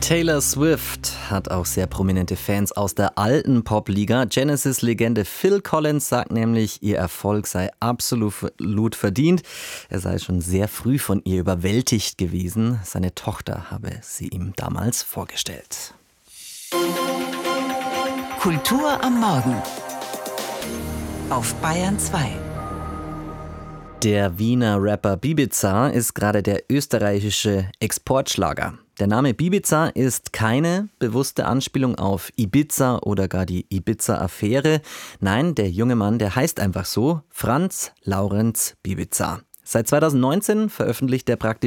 Taylor Swift hat auch sehr prominente Fans aus der alten Popliga. Genesis-Legende Phil Collins sagt nämlich, ihr Erfolg sei absolut verdient. Er sei schon sehr früh von ihr überwältigt gewesen. Seine Tochter habe sie ihm damals vorgestellt. Kultur am Morgen auf Bayern 2. Der Wiener Rapper Bibiza ist gerade der österreichische Exportschlager. Der Name Bibiza ist keine bewusste Anspielung auf Ibiza oder gar die Ibiza-Affäre. Nein, der junge Mann, der heißt einfach so, Franz Laurenz Bibiza. Seit 2019 veröffentlicht er praktisch